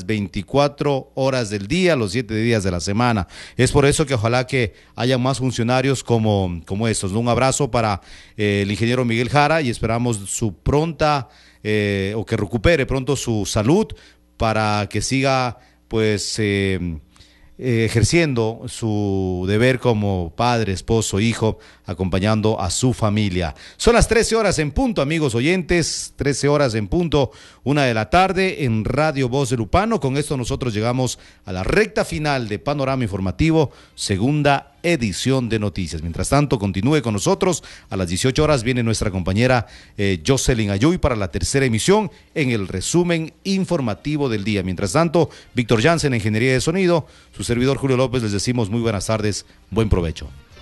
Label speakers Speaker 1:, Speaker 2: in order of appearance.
Speaker 1: las 24 horas del día, los 7 días de la semana. Es por eso que ojalá que haya más funcionarios como estos. Un abrazo para el ingeniero Miguel Jara y esperamos su pronta o que recupere pronto su salud para que siga pues ejerciendo su deber como padre, esposo, hijo, acompañando a su familia. Son las 13 horas en punto, amigos oyentes, 13 horas en punto, 1 de la tarde en Radio Voz de Lupano. Con esto nosotros llegamos a la recta final de Panorama Informativo, segunda edición de noticias. Mientras tanto, continúe con nosotros. A las 18 horas viene nuestra compañera Jocelyn Ayuy para la tercera emisión en el resumen informativo del día. Mientras tanto, Víctor Jansen, Ingeniería de Sonido, su servidor Julio López, les decimos muy buenas tardes, buen provecho.